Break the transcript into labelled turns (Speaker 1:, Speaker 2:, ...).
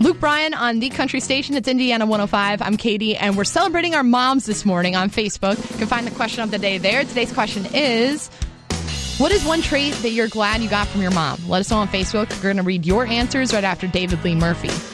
Speaker 1: Luke Bryan on the country station. It's Indiana 105. I'm Katie, and we're celebrating our moms this morning on Facebook. You can find the question of the day there. Today's question is, what is one trait that you're glad you got from your mom? Let us know on Facebook. We're going to read your answers right after David Lee Murphy.